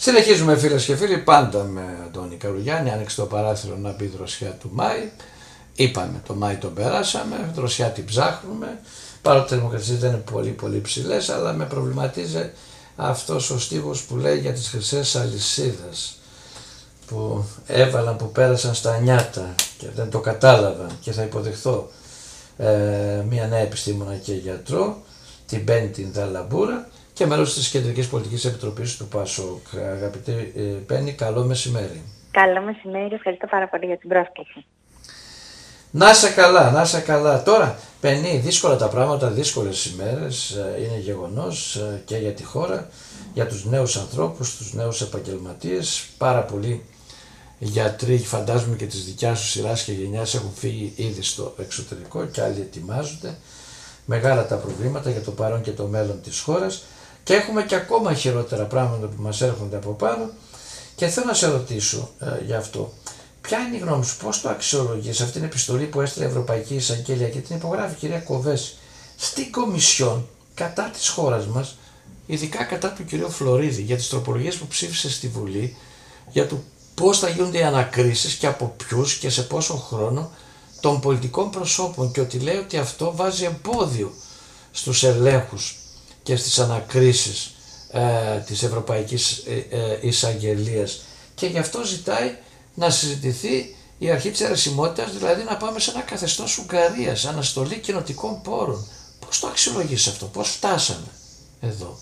Συνεχίζουμε φίλες και φίλοι, πάντα με τον Ικαρουγιάννη. Άνοιξε το παράθυρο να μπει δροσιά του Μάη. Είπαμε, το Μάη τον περάσαμε, δροσιά την ψάχνουμε. Παρότι οι θερμοκρασίες δεν είναι πολύ ψηλές, αλλά με προβληματίζει αυτός ο στίχος που λέει για τις χρυσές αλυσίδες που έβαλαν, που πέρασαν στα νιάτα και δεν το κατάλαβαν, και θα υποδεχθώ μια νέα επιστήμονα και γιατρό, την Μπέννη την Δαλαμπούρα, και μέλος της Κεντρικής Πολιτικής Επιτροπής του ΠΑΣΟΚ. Αγαπητή Μπέννη, καλό μεσημέρι. Καλό μεσημέρι, ευχαριστώ πάρα πολύ για την πρόσκληση. Να είσαι καλά, να είσαι καλά. Τώρα, Μπέννη, δύσκολα τα πράγματα, δύσκολες ημέρες, είναι γεγονός και για τη χώρα, για τους νέους ανθρώπους, τους νέους επαγγελματίες. Πάρα πολλοί γιατροί, φαντάζομαι και της δικιάς σου σειράς και γενιάς, έχουν φύγει ήδη στο εξωτερικό και άλλοι ετοιμάζονται. Μεγάλα τα προβλήματα για το παρόν και το μέλλον της χώρας, και έχουμε και ακόμα χειρότερα πράγματα που μας έρχονται από πάνω, και θέλω να σε ρωτήσω γι' αυτό. Ποια είναι η γνώμη σου, πώς το αξιολογείς αυτήν την επιστολή που έστειλε η Ευρωπαϊκή Εισαγγελία και την υπογράφει η κυρία Κοβέση στην Κομισιόν κατά της χώρας μας, ειδικά κατά του κυρίου Φλωρίδη, για τις τροπολογίες που ψήφισε στη Βουλή, για το πώς θα γίνονται οι ανακρίσεις και από ποιους και σε πόσο χρόνο των πολιτικών προσώπων, και ότι λέει ότι αυτό βάζει εμπόδιο στους ελέγχους και στις ανακρίσεις της Ευρωπαϊκής Εισαγγελίας, και γι' αυτό ζητάει να συζητηθεί η αρχή της αιρεσιμότητας, δηλαδή να πάμε σε ένα καθεστώς Ουγγαρίας, αναστολή κοινοτικών πόρων. Πώς το αξιολογείς αυτό, πώς φτάσαμε εδώ?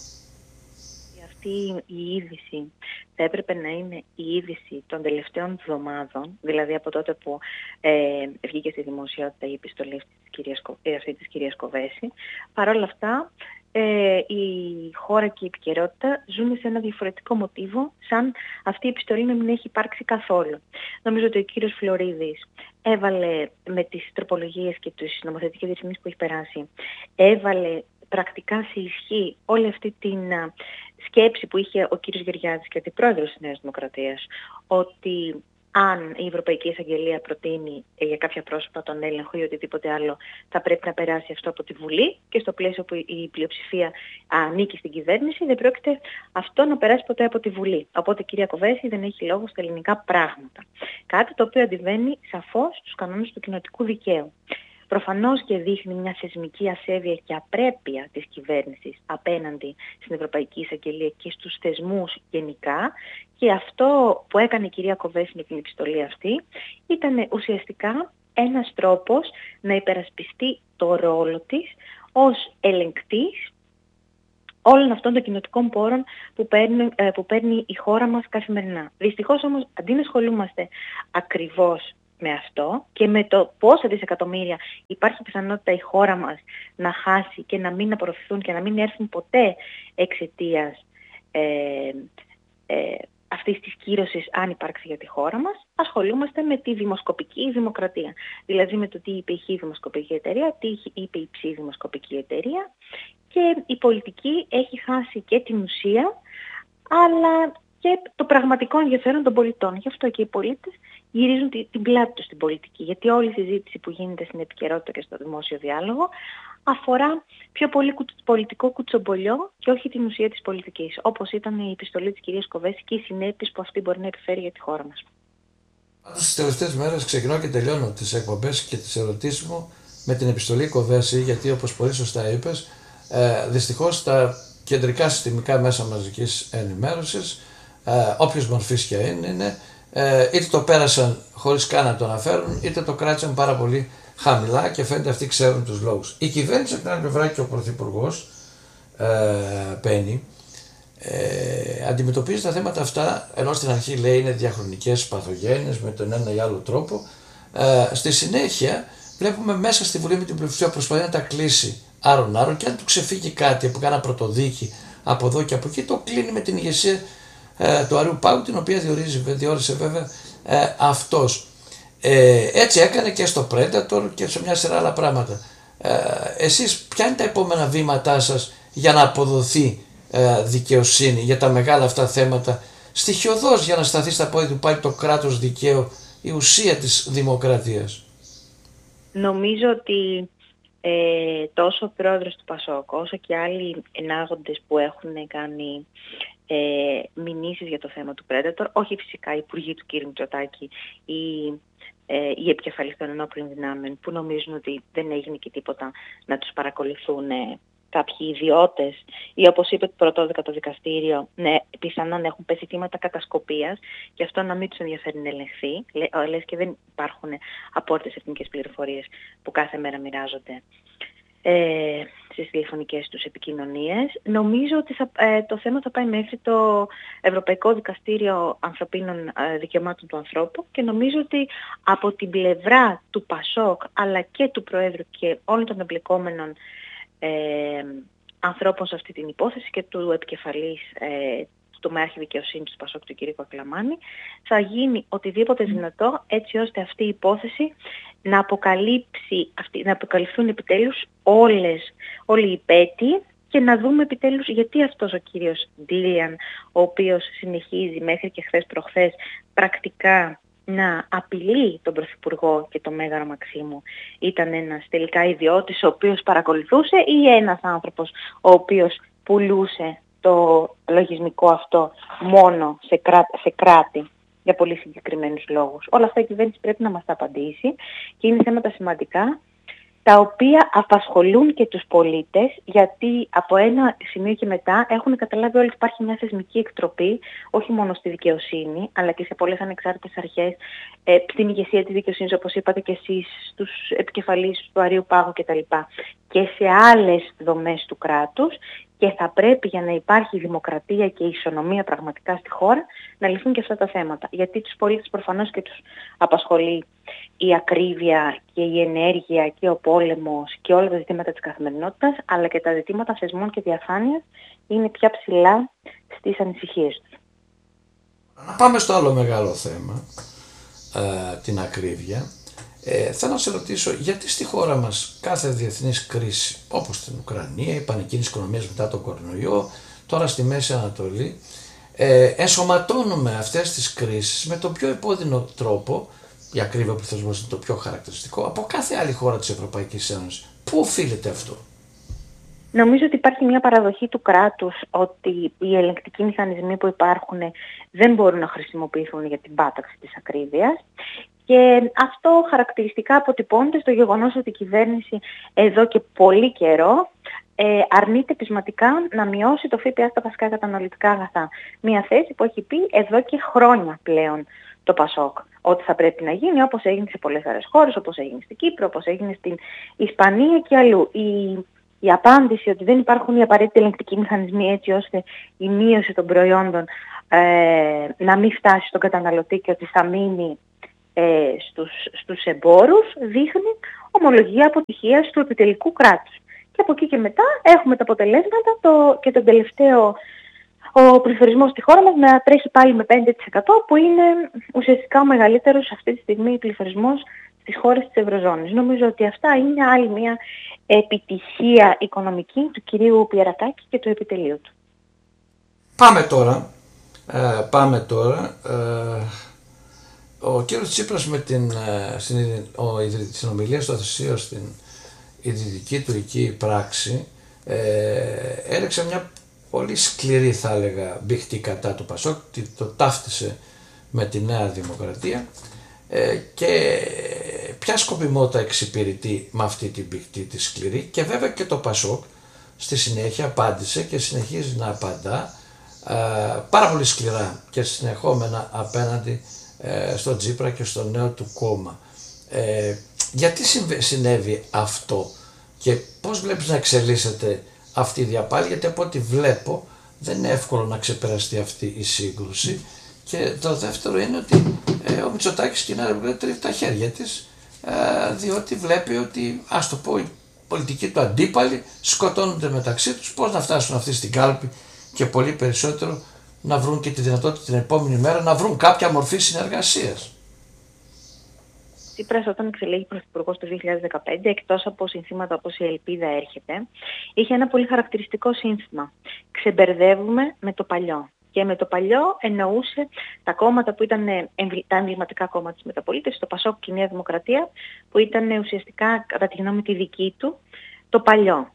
Αυτή η είδηση θα έπρεπε να είναι η είδηση των τελευταίων εβδομάδων, δηλαδή από τότε που βγήκε στη δημοσιότητα η επιστολή αυτή της κυρίας Κοβέση. Παρ' όλα αυτά, η χώρα και η επικαιρότητα ζουν σε ένα διαφορετικό μοτίβο, σαν αυτή η επιστολή να μην έχει υπάρξει καθόλου. Νομίζω ότι ο κύριος Φλωρίδης έβαλε με τις τροπολογίες και τις νομοθετικές ρυθμίσεις που έχει περάσει, έβαλε πρακτικά σε ισχύ όλη αυτή την σκέψη που είχε ο κύριος Γεωργιάδης και αντιπρόεδρος της Νέας Δημοκρατίας, ότι αν η Ευρωπαϊκή Εισαγγελία προτείνει για κάποια πρόσωπα τον έλεγχο ή οτιδήποτε άλλο, θα πρέπει να περάσει αυτό από τη Βουλή, και στο πλαίσιο που η πλειοψηφία ανήκει στην κυβέρνηση, δεν πρόκειται αυτό να περάσει ποτέ από τη Βουλή. Οπότε η κυρία Κοβέση δεν έχει λόγο στα ελληνικά πράγματα. Κάτι το οποίο αντιβαίνει σαφώς στους κανόνες του κοινοτικού δικαίου. Προφανώς και δείχνει μια θεσμική ασέβεια και απρέπεια της κυβέρνησης απέναντι στην Ευρωπαϊκή Εισαγγελία και στους θεσμούς γενικά, και αυτό που έκανε η κυρία Κοβέση με την επιστολή αυτή ήταν ουσιαστικά ένας τρόπος να υπερασπιστεί το ρόλο της ως ελεγκτής όλων αυτών των κοινοτικών πόρων που παίρνει η χώρα μας καθημερινά. Δυστυχώς όμως, αντί να ασχολούμαστε ακριβώς με αυτό και με το πόσα δισεκατομμύρια υπάρχει πιθανότητα η χώρα μας να χάσει και να μην απορροφηθούν και να μην έρθουν ποτέ εξαιτίας αυτής της κύρωσης, αν υπάρξει για τη χώρα μας, ασχολούμαστε με τη δημοσκοπική δημοκρατία. Δηλαδή με το τι είπε η χ δημοσκοπική εταιρεία, τι είπε η ψ δημοσκοπική εταιρεία, και η πολιτική έχει χάσει και την ουσία, αλλά και το πραγματικό ενδιαφέρον των πολιτών. Γι' αυτό και οι πολίτες γυρίζουν την πλάτη τους στην πολιτική, γιατί όλη η συζήτηση που γίνεται στην επικαιρότητα και στο δημόσιο διάλογο αφορά πιο πολύ πολιτικό κουτσομπολιό και όχι την ουσία της πολιτικής, όπως ήταν η επιστολή της κυρίας Κοβέση και οι συνέπειες που αυτή μπορεί να επιφέρει για τη χώρα μας. Τις τελευταίες μέρες ξεκινώ και τελειώνω τις εκπομπές και τις ερωτήσεις μου με την επιστολή Κοβέση, γιατί όπως πολύ σωστά είπες, δυστυχώς τα κεντρικά συστημικά μέσα μαζικής ενημέρωσης, όποιες μορφής και είναι, είτε το πέρασαν χωρίς καν να το αναφέρουν, είτε το κράτησαν πάρα πολύ χαμηλά, και φαίνεται αυτοί ξέρουν τους λόγους. Η κυβέρνηση από την άλλη πλευρά και ο Πρωθυπουργός Μπέννη αντιμετωπίζει τα θέματα αυτά, ενώ στην αρχή λέει είναι διαχρονικές παθογένειες με τον ένα ή άλλο τρόπο. Στη συνέχεια βλέπουμε μέσα στη Βουλή με την πλειοψηφία προσπαθεί να τα κλείσει άρον-άρον, και αν του ξεφύγει κάτι από κάνα πρωτοδίκη από εδώ και από εκεί, το κλείνει με την ηγεσία του Αριού Πάγου, την οποία διόρισε βέβαια αυτός. Έτσι έκανε και στο Predator και σε μια σειρά άλλα πράγματα. Εσείς ποια είναι τα επόμενα βήματά σας για να αποδοθεί δικαιοσύνη για τα μεγάλα αυτά θέματα, στοιχειωδώς, για να σταθεί στα πόδια του πάλι το κράτος δικαίου, η ουσία της δημοκρατίας? Νομίζω ότι τόσο ο πρόεδρος του ΠΑΣΟΚ όσο και άλλοι ενάγοντες που έχουν κάνει μηνύσεις για το θέμα του Predator, όχι φυσικά οι υπουργοί του κ. Μητσοτάκη ή οι επικεφαλής των ενόπλων δυνάμεων που νομίζουν ότι δεν έγινε και τίποτα να τους παρακολουθούν κάποιοι ιδιώτες ή όπως είπε πρωτόδικα το δικαστήριο, ναι, πιθανόν έχουν πέσει θύματα κατασκοπίας και αυτό να μην τους ενδιαφέρει να ελεγχθεί, λες και δεν υπάρχουν απόρριτες εθνικές πληροφορίες που κάθε μέρα μοιράζονται στις τηλεφωνικές τους επικοινωνίες. Νομίζω ότι το θέμα θα πάει μέχρι το Ευρωπαϊκό Δικαστήριο Ανθρωπίνων Δικαιωμάτων του Ανθρώπου και νομίζω ότι από την πλευρά του ΠΑΣΟΚ αλλά και του Προέδρου και όλων των εμπλεκόμενων ανθρώπων σε αυτή την υπόθεση και του επικεφαλής του Μεάρχη Δικαιοσύνης του ΠΑΣΟΚ, του κ. Κακλαμάνη, θα γίνει οτιδήποτε δυνατό έτσι ώστε αυτή η υπόθεση να αποκαλυφθούν επιτέλους όλοι οι υπέτειοι και να δούμε επιτέλους γιατί αυτός ο κύριος Ντίλιαν, ο οποίος συνεχίζει μέχρι και χθες προχθές πρακτικά να απειλεί τον Πρωθυπουργό και τον Μέγαρο Μαξίμου, ήταν ένας τελικά ιδιώτης ο οποίος παρακολουθούσε ή ένας άνθρωπος ο οποίος πουλούσε το λογισμικό αυτό μόνο σε κράτη για πολύ συγκεκριμένους λόγους. Όλα αυτά η κυβέρνηση πρέπει να μας τα απαντήσει και είναι θέματα σημαντικά τα οποία απασχολούν και τους πολίτες, γιατί από ένα σημείο και μετά έχουν καταλάβει όλοι ότι υπάρχει μια θεσμική εκτροπή, όχι μόνο στη δικαιοσύνη, αλλά και σε πολλές ανεξάρτητες αρχές, στην ηγεσία της δικαιοσύνης, όπως είπατε και εσείς, στους επικεφαλείς του Αρείου Πάγου κτλ. Και σε άλλες δομές του κράτους, και θα πρέπει για να υπάρχει δημοκρατία και ισονομία πραγματικά στη χώρα να λυθούν και αυτά τα θέματα. Γιατί τους πολίτες προφανώς και τους απασχολεί η ακρίβεια και η ενέργεια και ο πόλεμος και όλα τα ζητήματα της καθημερινότητας, αλλά και τα ζητήματα θεσμών και διαφάνειας είναι πια ψηλά στις ανησυχίες τους. Να πάμε στο άλλο μεγάλο θέμα, την ακρίβεια. Θέλω να σε ρωτήσω, γιατί στη χώρα μας κάθε διεθνής κρίση, όπως στην Ουκρανία, η πανικίνηση οικονομίας μετά τον κορονοϊό, τώρα στη Μέση Ανατολή, ενσωματώνουμε αυτές τις κρίσεις με τον πιο επώδυνο τρόπο, η ακρίβεια πληθωρισμός είναι το πιο χαρακτηριστικό, από κάθε άλλη χώρα της Ευρωπαϊκής Ένωσης. Πού οφείλεται αυτό? Νομίζω ότι υπάρχει μια παραδοχή του κράτους ότι οι ελεγκτικοί μηχανισμοί που υπάρχουν δεν μπορούν να χρησιμοποιηθούν για την πάταξη της ακρίβειας. Και αυτό χαρακτηριστικά αποτυπώνεται στο γεγονός ότι η κυβέρνηση εδώ και πολύ καιρό αρνείται πεισματικά να μειώσει το ΦΠΑ στα βασικά καταναλωτικά αγαθά. Μια θέση που έχει πει εδώ και χρόνια πλέον το ΠΑΣΟΚ. Ότι θα πρέπει να γίνει όπως έγινε σε πολλές άλλες χώρες, όπως έγινε στην Κύπρο, όπως έγινε στην Ισπανία και αλλού. Η απάντηση ότι δεν υπάρχουν οι απαραίτητοι ελεγκτικοί μηχανισμοί έτσι ώστε η μείωση των προϊόντων να μην φτάσει στον καταναλωτή και ότι θα μείνει στους εμπόρους, δείχνει ομολογία αποτυχίας του επιτελικού κράτους. Και από εκεί και μετά έχουμε τα αποτελέσματα και τον τελευταίο ο πληθωρισμός στη χώρα μας να τρέχει πάλι με 5% που είναι ουσιαστικά ο μεγαλύτερος αυτή τη στιγμή πληθωρισμός στις χώρες της Ευρωζώνης. Νομίζω ότι αυτά είναι άλλη μια επιτυχία οικονομική του κυρίου Πιερατάκη και του επιτελείου του. Πάμε τώρα. Ο κύριος Τσίπρας με στην ομιλία στο Αθησίο στην ιδρυτική τουρκική πράξη έλεξε μια πολύ σκληρή, θα έλεγα, μπηχτή κατά του ΠΑΣΟΚ, το ταύτισε με τη Νέα Δημοκρατία και ποια σκοπιμότητα εξυπηρετεί με αυτή την μπηχτή τη σκληρή, και βέβαια και το ΠΑΣΟΚ στη συνέχεια απάντησε και συνεχίζει να απαντά πάρα πολύ σκληρά και συνεχόμενα απέναντι στον Τσίπρα και στο νέο του κόμμα. Γιατί συνέβη αυτό και πώς βλέπεις να εξελίσσεται αυτή η διαπάλη? Γιατί από ό,τι βλέπω δεν είναι εύκολο να ξεπεραστεί αυτή η σύγκρουση. Και το δεύτερο είναι ότι ο Μητσοτάκης και η Νέα Δημοκρατία τρίβει τα χέρια της, διότι βλέπει ότι, ας το πω, οι πολιτικοί του αντίπαλοι σκοτώνονται μεταξύ τους. Πώς να φτάσουν αυτοί στην κάλπη και πολύ περισσότερο να βρουν και τη δυνατότητα την επόμενη μέρα να βρουν κάποια μορφή συνεργασίας. Τσίπρας όταν εξελέγει πρωθυπουργός το 2015, εκτός από συνθήματα όπως η ελπίδα έρχεται, είχε ένα πολύ χαρακτηριστικό σύνθημα. Ξεμπερδεύουμε με το παλιό. Και με το παλιό εννοούσε τα κόμματα που ήταν τα εμβληματικά κόμματα της μεταπολίτευσης, το ΠΑΣΟΚ και η Νέα Δημοκρατία, που ήταν ουσιαστικά, κατά τη γνώμη τη δική του, το παλιό.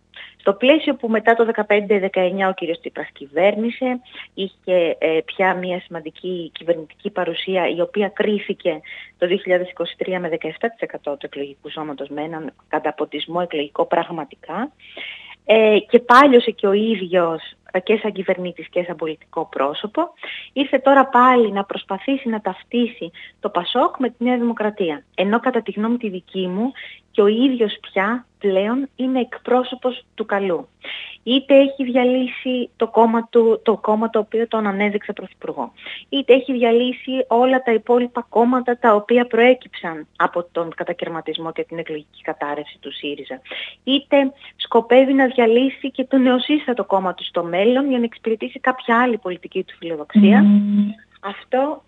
Στο πλαίσιο που μετά το 2015-2019 ο κύριος Τσίπρας κυβέρνησε, είχε πια μια σημαντική κυβερνητική παρουσία, η οποία κρίθηκε το 2023 με 17% του εκλογικού σώματος, με έναν καταποντισμό εκλογικό πραγματικά. Και πάλιωσε και ο ίδιος και σαν κυβερνήτης και σαν πολιτικό πρόσωπο. Ήρθε τώρα πάλι να προσπαθήσει να ταυτίσει το Πασόκ με τη Νέα Δημοκρατία. Ενώ κατά τη γνώμη τη δική μου και ο ίδιος πια πλέον είναι εκπρόσωπος του καλού. Είτε έχει διαλύσει το κόμμα το οποίο τον ανέδειξε πρωθυπουργό. Είτε έχει διαλύσει όλα τα υπόλοιπα κόμματα τα οποία προέκυψαν από τον κατακαιρματισμό και την εκλογική κατάρρευση του ΣΥΡΙΖΑ. Είτε σκοπεύει να διαλύσει και το νεοσύστατο κόμμα του στο μέλλον για να εξυπηρετήσει κάποια άλλη πολιτική του φιλοδοξία. Αυτό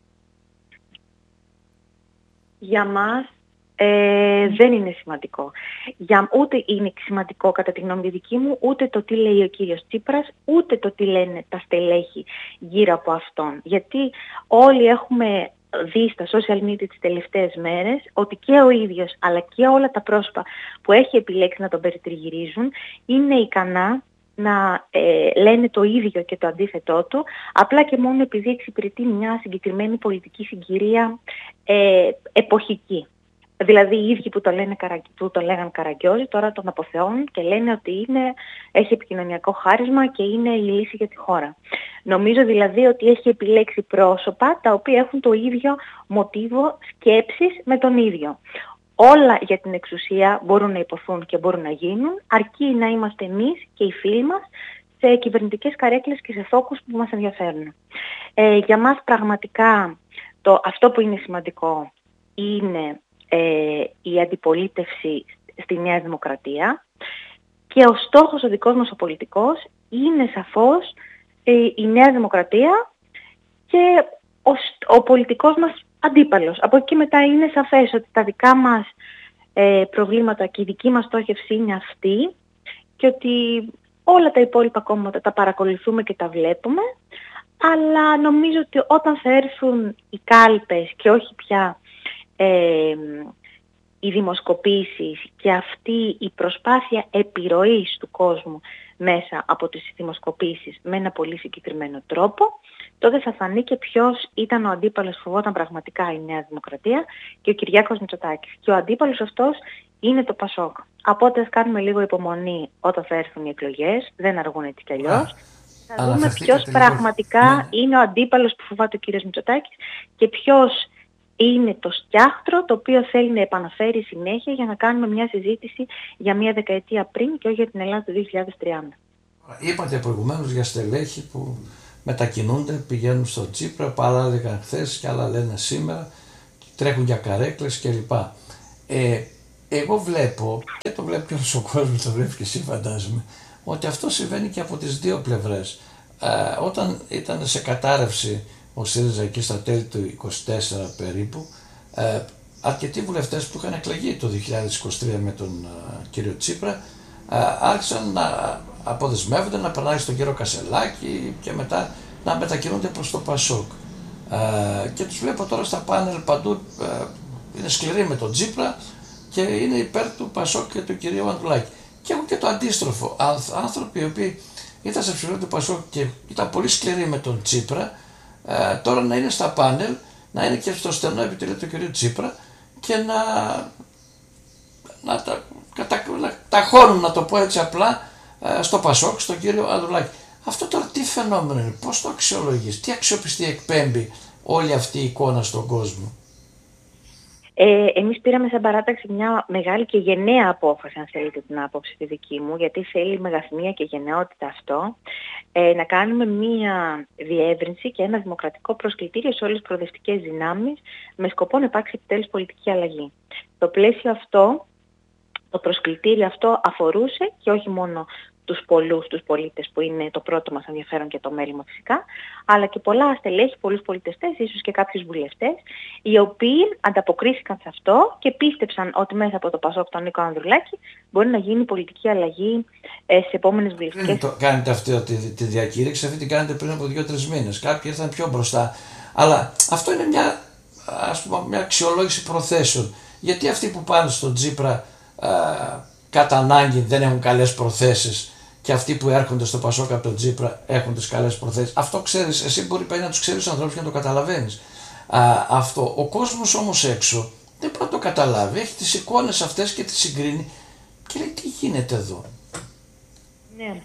για μας δεν είναι σημαντικό. Ούτε είναι σημαντικό κατά τη γνώμη δική μου, ούτε το τι λέει ο κύριος Τσίπρας, ούτε το τι λένε τα στελέχη γύρω από αυτόν. Γιατί όλοι έχουμε δει στα social media τις τελευταίες μέρες ότι και ο ίδιος αλλά και όλα τα πρόσωπα που έχει επιλέξει να τον περιτριγυρίζουν είναι ικανά να λένε το ίδιο και το αντίθετό του, απλά και μόνο επειδή εξυπηρετεί μια συγκεκριμένη πολιτική συγκυρία εποχική. Δηλαδή οι ίδιοι που το λέγαν Καραγκιόζη τώρα τον αποθεώνουν και λένε ότι έχει επικοινωνιακό χάρισμα και είναι η λύση για τη χώρα. Νομίζω δηλαδή ότι έχει επιλέξει πρόσωπα τα οποία έχουν το ίδιο μοτίβο σκέψης με τον ίδιο. Όλα για την εξουσία μπορούν να υποθούν και μπορούν να γίνουν, αρκεί να είμαστε εμείς και οι φίλοι μας σε κυβερνητικές καρέκλες και σε θόκους που μας ενδιαφέρουν. Για μας πραγματικά αυτό που είναι σημαντικό είναι η αντιπολίτευση στη Νέα Δημοκρατία και ο στόχος ο δικός μας ο πολιτικός είναι σαφώς η Νέα Δημοκρατία και ο πολιτικός μας αντίπαλος. Από εκεί μετά είναι σαφές ότι τα δικά μας προβλήματα και η δική μας στόχευση είναι αυτή και ότι όλα τα υπόλοιπα κόμματα τα παρακολουθούμε και τα βλέπουμε, αλλά νομίζω ότι όταν θα έρθουν οι κάλπες και όχι πια οι δημοσκοπήσεις και αυτή η προσπάθεια επιρροής του κόσμου μέσα από τις δημοσκοπήσεις με ένα πολύ συγκεκριμένο τρόπο, τότε θα φανεί και ποιος ήταν ο αντίπαλος που φοβόταν πραγματικά η Νέα Δημοκρατία και ο Κυριάκος Μητσοτάκης. Και ο αντίπαλος αυτός είναι το Πασόκ. Οπότε ας κάνουμε λίγο υπομονή όταν θα έρθουν οι εκλογές, δεν αργούν έτσι κι αλλιώς. Θα δούμε ποιος πραγματικά είναι ο αντίπαλος που φοβάται ο κύριος Μητσοτάκης και ποιος είναι το σκιάχτρο το οποίο θέλει να επαναφέρει συνέχεια για να κάνουμε μια συζήτηση για μια δεκαετία πριν και όχι για την Ελλάδα του 2030. Είπατε προηγουμένως για στελέχη που μετακινούνται, πηγαίνουν στο Τσίπρα, άλλα έλεγαν χθες και άλλα λένε σήμερα, τρέχουν για καρέκλες κλπ. Εγώ βλέπω, και το βλέπει όλος ο κόσμος, το βλέπει και εσύ φαντάζομαι, ότι αυτό συμβαίνει και από τις δύο πλευρές. Όταν ήταν σε κατάρρευση ο ΣΥΡΙΖΑ εκεί στα τέλη του 2024 περίπου, αρκετοί βουλευτές που είχαν εκλεγεί το 2023 με τον κύριο Τσίπρα άρχισαν να αποδεσμεύονται, να περνάει στον κύριο Κασελάκη και μετά να μετακινούνται προς το Πασόκ. Και τους βλέπω τώρα στα πάνελ παντού, είναι σκληροί με τον Τσίπρα και είναι υπέρ του Πασόκ και του κυρίου Ανδρουλάκη. Και έχω και το αντίστροφο, άνθρωποι οι οποίοι ήταν σε ψηφοφορία του Πασόκ και ήταν πολύ σκληροί με τον Τσίπρα, τώρα να είναι στα πάνελ, να είναι και στο στενό επιτελείο του κυρίου Τσίπρα και να τα χώνουν, να το πω έτσι απλά, στο Πασόκ, στον κύριο Ανδρουλάκη. Αυτό τώρα τι φαινόμενο είναι, πώς το αξιολογείς, τι αξιοπιστία εκπέμπει όλη αυτή η εικόνα στον κόσμο? Εμείς πήραμε σαν παράταξη μια μεγάλη και γενναία απόφαση, αν θέλετε την άποψη τη δική μου, γιατί θέλει μεγαθυμία και γενναιότητα αυτό, να κάνουμε μια διεύρυνση και ένα δημοκρατικό προσκλητήριο σε όλες τις προοδευτικές δυνάμεις με σκοπό να υπάρξει επιτέλους πολιτική αλλαγή. Το πλαίσιο αυτό, το προσκλητήριο αυτό αφορούσε και όχι μόνο τους πολίτες που είναι το πρώτο μας ενδιαφέρον και το μέλημα φυσικά, αλλά και πολλά στελέχη, πολλούς πολιτιστές, ίσως και κάποιους βουλευτές, οι οποίοι ανταποκρίθηκαν σε αυτό και πίστεψαν ότι μέσα από το Πασόκ τον Νίκο Ανδρουλάκη μπορεί να γίνει πολιτική αλλαγή στις επόμενες βουλευτικές. Δεν κάνετε αυτή τη διακήρυξη, αυτή την κάνετε πριν από 2-3 μήνες. Κάποιοι ήρθαν πιο μπροστά. Αλλά αυτό είναι μια αξιολόγηση προθέσεων. Γιατί αυτοί που πάνε στον Τσίπρα κατά ανάγκη δεν έχουν καλές προθέσεις και αυτοί που έρχονται στο Πασόκ από τον Τσίπρα έχουν τις καλές προθέσεις. Αυτό ξέρεις, εσύ μπορεί να τους ξέρεις τους ανθρώπους και να το καταλαβαίνεις. Αυτό. Ο κόσμος όμως έξω δεν μπορεί να το καταλάβει. Έχει τις εικόνες αυτές και τις συγκρίνει και λέει τι γίνεται εδώ. Ναι.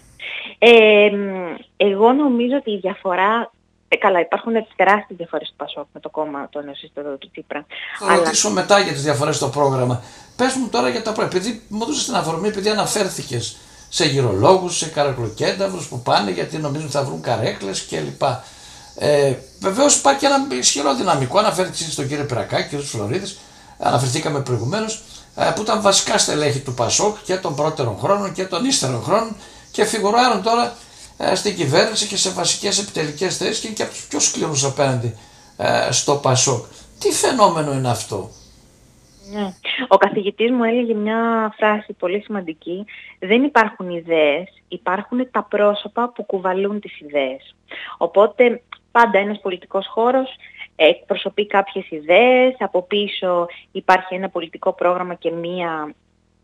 Εγώ νομίζω ότι η διαφορά. Καλά, υπάρχουν τεράστιες διαφορές του Πασόκ με το κόμμα το νεοσύστατο του Τσίπρα. Θα ρωτήσω μετά για τις διαφορές στο πρόγραμμα. Πες μου τώρα για τα πράγματα. Επειδή μου έδωσες την αφορμή, επειδή αναφέρθηκες σε γυρολόγους, σε καρακλοκένταυρους που πάνε γιατί νομίζουν ότι θα βρουν καρέκλες κλπ. Βεβαίως υπάρχει και ένα ισχυρό δυναμικό. Αναφέρθηκες στον κύριο Πυρακάκη, κύριο Φλωρίδης, αναφερθήκαμε προηγουμένως, που ήταν βασικά στελέχη του Πασόκ και των πρώτερων χρόνων και των ύστερων χρόνων και φιγουράρουν τώρα στην κυβέρνηση και σε βασικές επιτελικές θέσεις και είναι και από τους πιο σκληρούς απέναντι στο Πασόκ. Τι φαινόμενο είναι αυτό? Ναι. Ο καθηγητής μου έλεγε μια φράση πολύ σημαντική. Δεν υπάρχουν ιδέες, υπάρχουν τα πρόσωπα που κουβαλούν τις ιδέες. Οπότε πάντα ένας πολιτικός χώρος εκπροσωπεί κάποιες ιδέες, από πίσω υπάρχει ένα πολιτικό πρόγραμμα και μια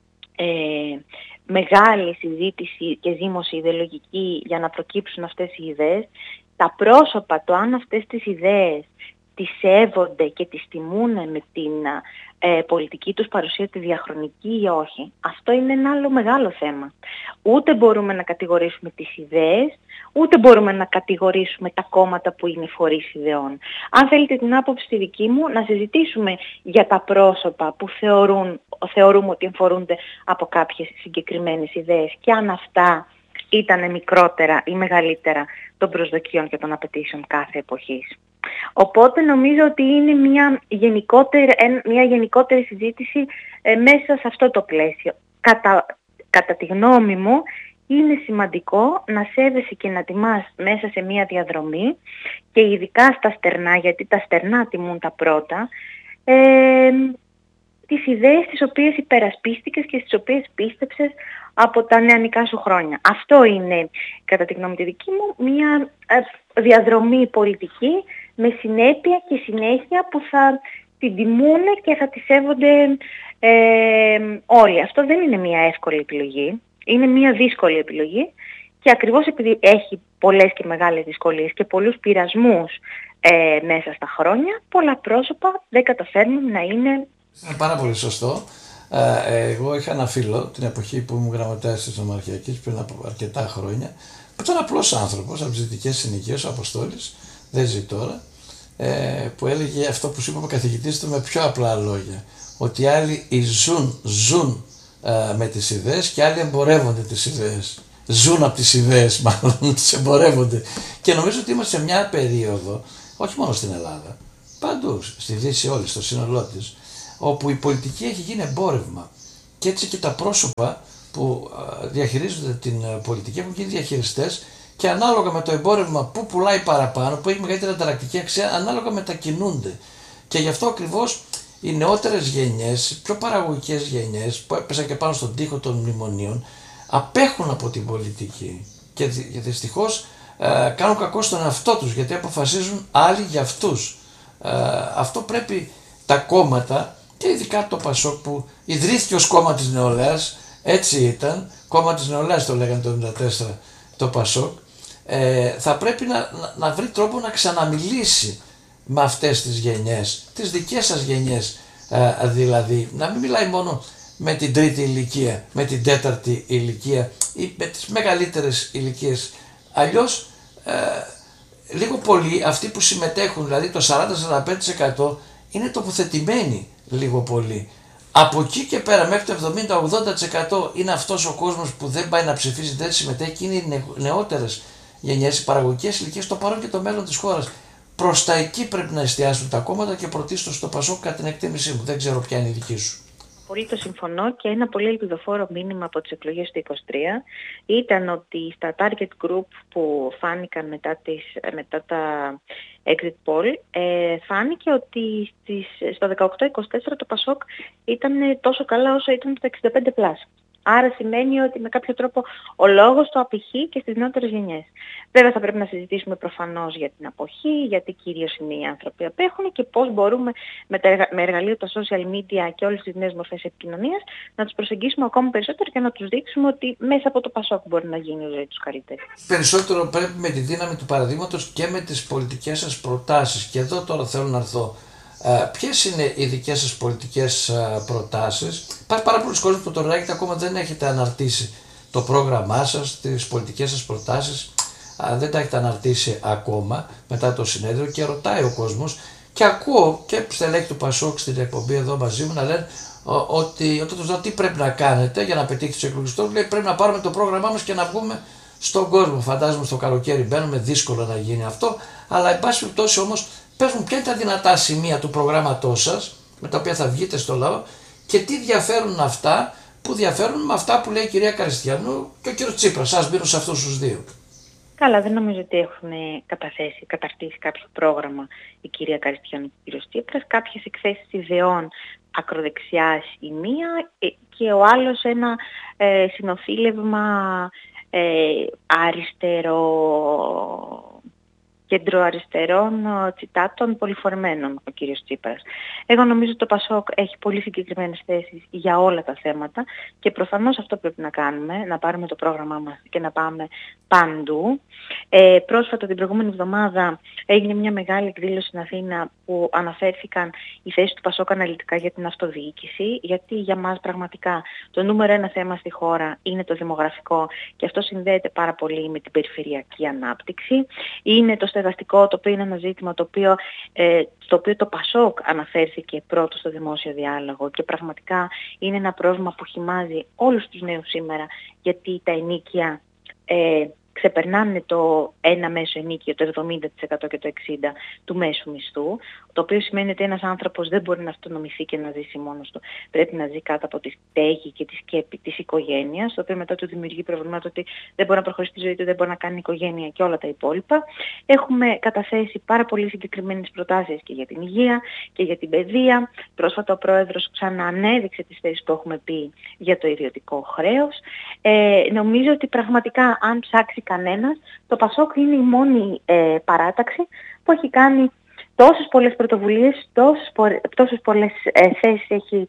μεγάλη συζήτηση και ζήμωση ιδεολογική για να προκύψουν αυτές οι ιδέες. Τα πρόσωπα, το αν αυτές τις ιδέες τις σέβονται και τις τιμούν με την πολιτική τους παρουσία τη διαχρονική ή όχι, αυτό είναι ένα άλλο μεγάλο θέμα. Ούτε μπορούμε να κατηγορήσουμε τις ιδέες, ούτε μπορούμε να κατηγορήσουμε τα κόμματα που είναι φορείς ιδεών. Αν θέλετε την άποψη τη δική μου, να συζητήσουμε για τα πρόσωπα που θεωρούμε ότι εμφορούνται από κάποιες συγκεκριμένες ιδέες και αν αυτά ήταν μικρότερα ή μεγαλύτερα των προσδοκιών και των απαιτήσεων κάθε εποχής. Οπότε νομίζω ότι είναι μια γενικότερη συζήτηση μέσα σε αυτό το πλαίσιο. Κατά τη γνώμη μου είναι σημαντικό να σέβεσαι και να τιμάς μέσα σε μια διαδρομή και ειδικά στα στερνά, γιατί τα στερνά τιμούν τα πρώτα, τις ιδέες τις οποίες υπερασπίστηκες και στις οποίες πίστεψες από τα νεανικά σου χρόνια. Αυτό είναι, κατά τη γνώμη τη δική μου, μια διαδρομή πολιτική με συνέπεια και συνέχεια που θα την τιμούν και θα τη σέβονται όλοι. Αυτό δεν είναι μια εύκολη επιλογή, είναι μια δύσκολη επιλογή και ακριβώς επειδή έχει πολλές και μεγάλες δυσκολίες και πολλούς πειρασμούς μέσα στα χρόνια, πολλά πρόσωπα δεν καταφέρνουν να είναι... Είναι πάρα πολύ σωστό. Εγώ είχα ένα φίλο την εποχή που ήμουν γραμματέας της Νομαρχιακής πριν από αρκετά χρόνια, που ήταν απλός άνθρωπος από τις δυτικές συνοικίες, ο Αποστόλης, δεν ζει τώρα, που έλεγε αυτό που σου είπε ο καθηγητής του με πιο απλά λόγια, ότι άλλοι ζουν με τις ιδέες και άλλοι εμπορεύονται τις ιδέες. Ζουν από τις ιδέες μάλλον, τις εμπορεύονται. Και νομίζω ότι είμαστε σε μια περίοδο, όχι μόνο στην Ελλάδα, παντού, στη Δύση όλη, στο σύνολό της, όπου η πολιτική έχει γίνει εμπόρευμα και έτσι και τα πρόσωπα που διαχειρίζονται την πολιτική έχουν γίνει διαχειριστές και ανάλογα με το εμπόρευμα που πουλάει παραπάνω, που έχει μεγαλύτερη ανταλλακτική αξία, ανάλογα μετακινούνται. Και γι' αυτό ακριβώς οι νεότερες γενιές, οι πιο παραγωγικές γενιές που έπεσαν και πάνω στον τοίχο των μνημονίων, απέχουν από την πολιτική και δυστυχώς κάνουν κακό στον εαυτό τους γιατί αποφασίζουν άλλοι για αυτούς. Αυτό πρέπει τα κόμματα και ειδικά το Πασόκ που ιδρύθηκε ως κόμμα της νεολαίας, έτσι ήταν, κόμμα της νεολαίας το λέγανε το 1974 το Πασόκ, θα πρέπει να βρει τρόπο να ξαναμιλήσει με αυτές τις γενιές, τις δικές σας γενιές δηλαδή, να μην μιλάει μόνο με την τρίτη ηλικία, με την τέταρτη ηλικία ή με τις μεγαλύτερες ηλικίες. Αλλιώς λίγο πολύ αυτοί που συμμετέχουν, δηλαδή το 40-45% είναι τοποθετημένοι λίγο πολύ. Από εκεί και πέρα μέχρι το 70-80% είναι αυτός ο κόσμος που δεν πάει να ψηφίσει, δεν συμμετέχει και είναι οι νεότερες γενιές, οι παραγωγικές ηλικίες, το παρόν και το μέλλον της χώρας. Προς τα εκεί πρέπει να εστιάσουν τα κόμματα και πρωτίστως στο Πασόκ κατά την εκτίμησή μου. Δεν ξέρω ποια είναι η δική σου. Πολύ το συμφωνώ και ένα πολύ ελπιδοφόρο μήνυμα από τις εκλογές του 2023 ήταν ότι στα target group που φάνηκαν μετά τα exit poll φάνηκε ότι στο 18-24 το Πασόκ ήταν τόσο καλά όσο ήταν το 65+. Άρα σημαίνει ότι με κάποιο τρόπο ο λόγος το απηχεί και στις νεότερες γενιές. Βέβαια θα πρέπει να συζητήσουμε προφανώς για την αποχή, γιατί κυρίως είναι οι άνθρωποι απέχουν και πώς μπορούμε με εργαλείο τα social media και όλες τις νέες μορφές επικοινωνίας να τους προσεγγίσουμε ακόμα περισσότερο και να τους δείξουμε ότι μέσα από το Πασόκ μπορεί να γίνει η ζωή τους καλύτερη. Περισσότερο πρέπει με τη δύναμη του παραδείγματος και με τις πολιτικές σας προτάσεις. Και εδώ τώρα θέλω να έρθω. Ποιες είναι οι δικές σας πολιτικές προτάσεις? Υπάρχει πάρα πολλοί κόσμοι που τώρα έχετε ακόμα δεν έχετε αναρτήσει το πρόγραμμά σας, τις πολιτικές σας προτάσεις, δεν τα έχετε αναρτήσει ακόμα μετά το συνέδριο και ρωτάει ο κόσμος και ακούω και στελέχη του Πασόκ στην εκπομπή εδώ μαζί μου να λένε ότι όταν τους δω τι πρέπει να κάνετε για να πετύχετε τους εκλογές, λέει πρέπει να πάρουμε το πρόγραμμά μας και να βγούμε στον κόσμο. Φαντάζομαι στο καλοκαίρι μπαίνουμε, δύσκολο να γίνει αυτό, αλλά εν πάση περιπτώσει όμως πες μου ποια είναι τα δυνατά σημεία του προγράμματός σας με τα οποία θα βγείτε στο λαό και τι διαφέρουν αυτά που διαφέρουν με αυτά που λέει η κυρία Καριστιανού και ο κύριος Τσίπρας. Σας μπαίνω σε αυτούς τους δύο. Καλά, δεν νομίζω ότι έχουν καταρτήσει κάποιο πρόγραμμα η κυρία Καριστιανού και ο κύριος Τσίπρας. Κάποιες εκθέσεις ιδεών ακροδεξιάς η μία και ο άλλος ένα συνοθήλευμα κεντροαριστερών τσιτάτων πολυφορμένων ο κύριος Τσίπρας. Εγώ νομίζω ότι το Πασόκ έχει πολύ συγκεκριμένες θέσεις για όλα τα θέματα και προφανώς αυτό πρέπει να κάνουμε, να πάρουμε το πρόγραμμά μας και να πάμε παντού. Πρόσφατα την προηγούμενη εβδομάδα έγινε μια μεγάλη εκδήλωση στην Αθήνα που αναφέρθηκαν οι θέσεις του Πασόκ αναλυτικά για την αυτοδιοίκηση, γιατί για μας πραγματικά το νούμερο ένα θέμα στη χώρα είναι το δημογραφικό και αυτό συνδέεται πάρα πολύ με την περιφερειακή ανάπτυξη. Είναι το στεγαστικό, το οποίο είναι ένα ζήτημα στο οποίο το Πασόκ αναφέρθηκε πρώτο στο δημόσιο διάλογο και πραγματικά είναι ένα πρόβλημα που χυμάζει όλους τους νέους σήμερα, γιατί τα ενοίκια ξεπερνάνε το ένα μέσο ενίκιο, το 70% και το 60% του μέσου μισθού, το οποίο σημαίνει ότι ένας άνθρωπος δεν μπορεί να αυτονομηθεί και να ζήσει μόνος του. Πρέπει να ζει κάτω από τη στέγη και τη σκέπη της οικογένειας, το οποίο μετά του δημιουργεί προβλήματα ότι δεν μπορεί να προχωρήσει τη ζωή του, δεν μπορεί να κάνει οικογένεια και όλα τα υπόλοιπα. Έχουμε καταθέσει πάρα πολύ συγκεκριμένες προτάσεις και για την υγεία και για την παιδεία. Πρόσφατα ο Πρόεδρος ξαναανέδειξε τις θέσεις που έχουμε πει για το ιδιωτικό χρέος. Νομίζω ότι πραγματικά αν ψάξει κανένας, το Πασόκ είναι η μόνη παράταξη που έχει κάνει τόσες πολλές πρωτοβουλίες, τόσες πολλές θέσεις έχει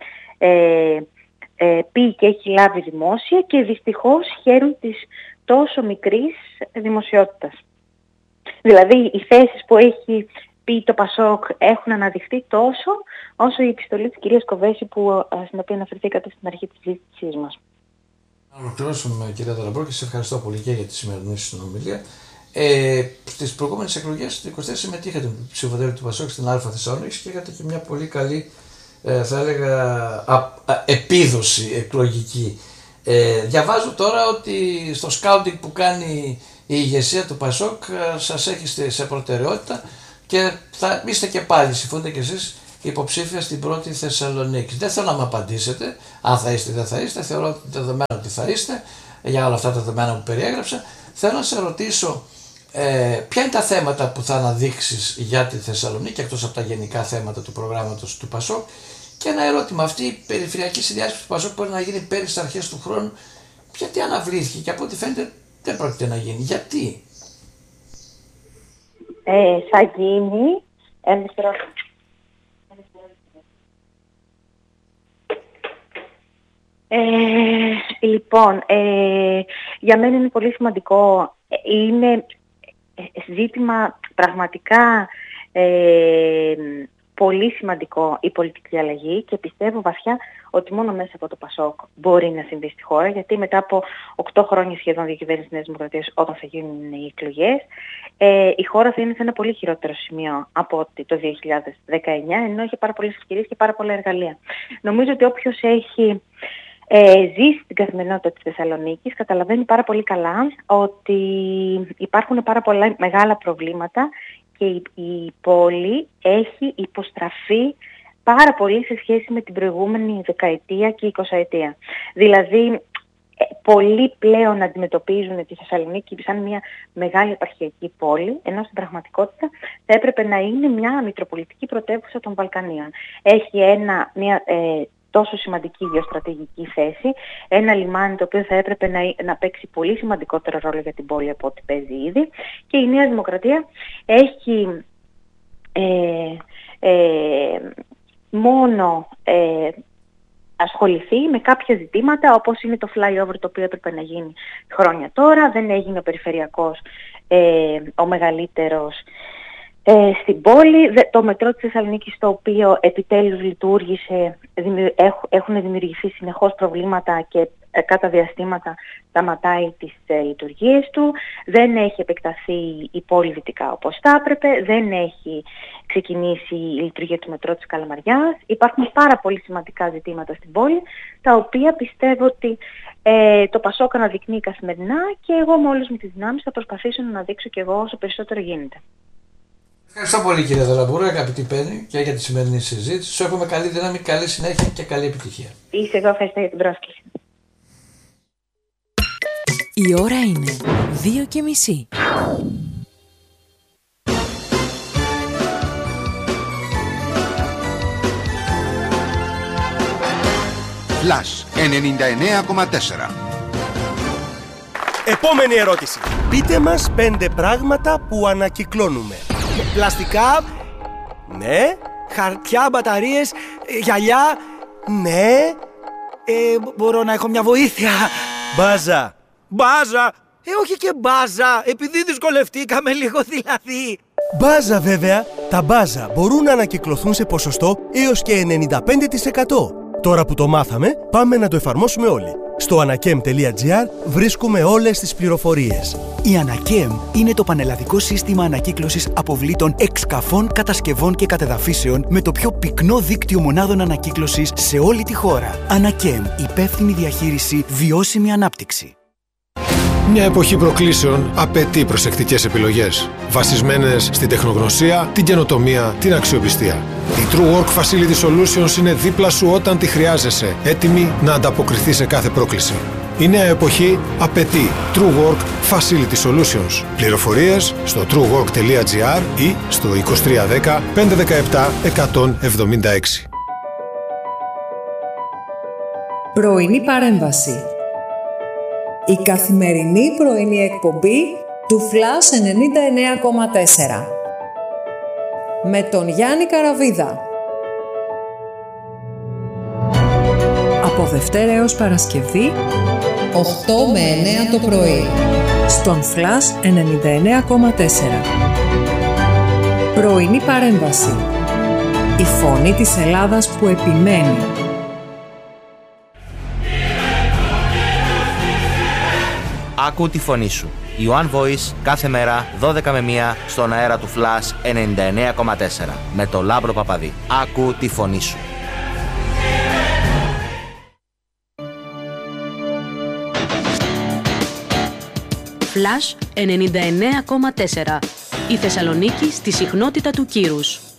πει και έχει λάβει δημόσια και δυστυχώς χαίρουν της τόσο μικρής δημοσιότητας. Δηλαδή οι θέσεις που έχει πει το Πασόκ έχουν αναδειχθεί τόσο όσο η επιστολή της κυρίας Κοβέση στην οποία αναφερθήκατε στην αρχή της συζήτησής μας. Να ολοκληρώσουμε, κυρία Δαλαμπρό, και σε ευχαριστώ πολύ και για τη σημερινή συνομιλία. Στις προηγούμενες εκλογές, το 24 συμμετείχατε με ψηφοδέλτιο του Πασόκ στην Αλφα Θεσσαλονίκης και είχατε και μια πολύ καλή, θα έλεγα, επίδοση εκλογική. Διαβάζω τώρα ότι στο σκάουτινγκ που κάνει η ηγεσία του Πασόκ σας έχει σε προτεραιότητα και θα είστε και πάλι, συμφωνείτε κι εσείς, υποψήφια στην πρώτη Θεσσαλονίκη. Δεν θέλω να μου απαντήσετε αν θα είστε ή δεν θα είστε, θεωρώ ότι δεδομένο ότι θα είστε για όλα αυτά τα δεδομένα που περιέγραψα. Θέλω να σε ρωτήσω ποια είναι τα θέματα που θα αναδείξεις για τη Θεσσαλονίκη εκτός από τα γενικά θέματα του προγράμματος του Πασόκ και ένα ερώτημα, αυτή η περιφερειακή συνδιάσκεψη του Πασόκ μπορεί να γίνει πέρυσι στις αρχές του χρόνου, γιατί αναβλήθηκε και από ό,τι φαίνεται δεν πρόκειται να γίνει. Γιατί? Θα γίνει. Λοιπόν, για μένα είναι πολύ σημαντικό. Είναι ζήτημα πραγματικά πολύ σημαντικό η πολιτική αλλαγή και πιστεύω βαθιά ότι μόνο μέσα από το Πασόκ μπορεί να συμβεί στη χώρα, γιατί μετά από 8 χρόνια σχεδόν διακυβέρνηση της Νέας Δημοκρατίας, όταν θα γίνουν οι εκλογές, η χώρα θα είναι σε ένα πολύ χειρότερο σημείο από ότι το 2019, ενώ έχει πάρα πολλές ευκαιρίες και πάρα πολλά εργαλεία. Νομίζω ότι όποιος έχει ζήσει στην καθημερινότητα της Θεσσαλονίκης καταλαβαίνει πάρα πολύ καλά ότι υπάρχουν πάρα πολλά μεγάλα προβλήματα και η πόλη έχει υποστραφεί πάρα πολύ σε σχέση με την προηγούμενη δεκαετία και 20ετία. Δηλαδή, πολλοί πλέον αντιμετωπίζουν τη Θεσσαλονίκη σαν μια μεγάλη επαρχιακή πόλη, ενώ στην πραγματικότητα θα έπρεπε να είναι μια μητροπολιτική πρωτεύουσα των Βαλκανίων. Έχει μια τόσο σημαντική γεωστρατηγική θέση, ένα λιμάνι το οποίο θα έπρεπε να παίξει πολύ σημαντικότερο ρόλο για την πόλη από ό,τι παίζει ήδη. Και η Νέα Δημοκρατία έχει μόνο ασχοληθεί με κάποια ζητήματα, όπως είναι το flyover το οποίο έπρεπε να γίνει χρόνια τώρα, δεν έγινε ο περιφερειακός ο μεγαλύτερος στην πόλη, το μετρό της Θεσσαλονίκης το οποίο επιτέλους λειτουργήσε, έχουν δημιουργηθεί συνεχώς προβλήματα και κατά διαστήματα σταματάει τις λειτουργίες του, δεν έχει επεκταθεί η πόλη δυτικά όπως θα έπρεπε, δεν έχει ξεκινήσει η λειτουργία του μετρό της Καλαμαριάς. Υπάρχουν πάρα πολύ σημαντικά ζητήματα στην πόλη, τα οποία πιστεύω ότι το Πασόκ αναδεικνύει καθημερινά και εγώ με όλες μου τις δυνάμεις θα προσπαθήσω να αναδείξω και εγώ όσο περισσότερο γίνεται. Ευχαριστώ πολύ κύριε Δολαμπούρα, αγαπητή Πέννη, και για τη σημερινή συζήτηση. Σου εύχομαι καλή δύναμη, καλή συνέχεια και καλή επιτυχία. Είσαι εδώ, ευχαριστώ για την πρόσκληση. Η ώρα είναι 2:30. Flash 99,4. Επόμενη ερώτηση. Πείτε μας 5 πράγματα που ανακυκλώνουμε. Πλαστικά, ναι. Χαρτιά, μπαταρίες, γυαλιά, ναι. Μπορώ να έχω μια βοήθεια. Μπάζα. Μπάζα. Όχι και μπάζα, επειδή δυσκολευτήκαμε λίγο δηλαδή. Μπάζα βέβαια. Τα μπάζα μπορούν να ανακυκλωθούν σε ποσοστό έως και 95%. Τώρα που το μάθαμε, πάμε να το εφαρμόσουμε όλοι. Στο anakem.gr βρίσκουμε όλες τις πληροφορίες. Η Anakem είναι το πανελλαδικό σύστημα ανακύκλωσης αποβλήτων εξκαφών, κατασκευών και κατεδαφίσεων με το πιο πυκνό δίκτυο μονάδων ανακύκλωσης σε όλη τη χώρα. Anakem, υπεύθυνη διαχείριση, βιώσιμη ανάπτυξη. Μια εποχή προκλήσεων απαιτεί προσεκτικές επιλογές, βασισμένες στην τεχνογνωσία, την καινοτομία, την αξιοπιστία. Η True Work Facility Solutions είναι δίπλα σου όταν τη χρειάζεσαι, έτοιμη να ανταποκριθεί σε κάθε πρόκληση. Η νέα εποχή απαιτεί True Work Facility Solutions. Πληροφορίες στο truework.gr ή στο 2310 517 176. Πρωινή παρέμβαση. Η καθημερινή πρωινή εκπομπή του Flash 99,4 με τον Γιάννη Καραβίδα. Από Δευτέρα έως Παρασκευή 8 με 9 το πρωί στον Flash 99,4. Πρωινή παρέμβαση. Η φωνή της Ελλάδας που επιμένει. Άκου τη φωνή σου. Η One Voice κάθε μέρα 12 με 1 στον αέρα του Flash 99,4 με το Λάμπρο Παπαδί. Άκου τη φωνή σου. Flash 99,4. Η Θεσσαλονίκη στη συχνότητα του κύρους.